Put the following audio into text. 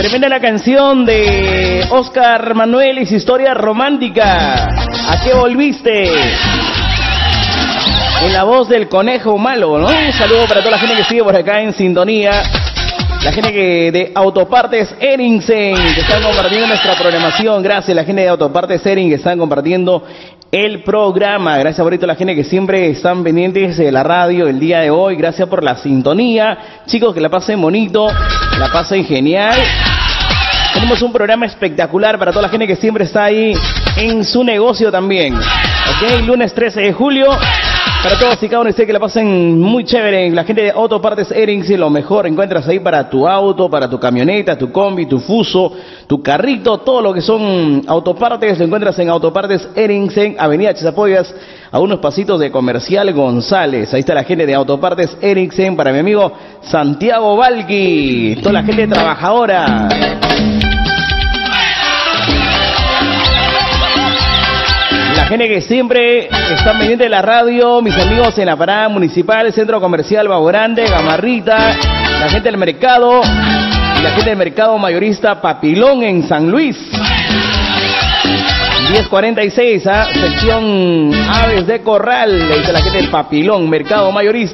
Tremenda la canción de Oscar Manuel y su historia romántica. ¿A qué volviste? En la voz del Conejo Malo, ¿no? Un saludo para toda la gente que sigue por acá en sintonía. La gente de Autopartes Eringsen, que están compartiendo nuestra programación. Gracias, la gente de Autopartes Eringsen, que están compartiendo el programa. Gracias por toda la gente que siempre están pendientes de la radio el día de hoy. Gracias por la sintonía. Chicos, que la pasen bonito, la pasen genial. Tenemos un programa espectacular para toda la gente que siempre está ahí en su negocio también. Ok, lunes 13 de julio. Para todos y cada uno de ustedes que la pasen muy chévere. La gente de Autopartes Eringsen, lo mejor encuentras ahí para tu auto, para tu camioneta, tu combi, tu fuso, tu carrito, todo lo que son autopartes lo encuentras en Autopartes Eringsen, Avenida Chazapoyas, a unos pasitos de Comercial González. Ahí está la gente de Autopartes Eringsen para mi amigo Santiago Valqui, toda la gente trabajadora. La gente que siempre están pendientes de la radio, mis amigos en la parada municipal, Centro Comercial Baborande, Gamarrita, la gente del mercado, y la gente del mercado mayorista Papilón en San Luis. 1046, sección Aves de Corral, le dice la gente del Papilón, mercado mayorista.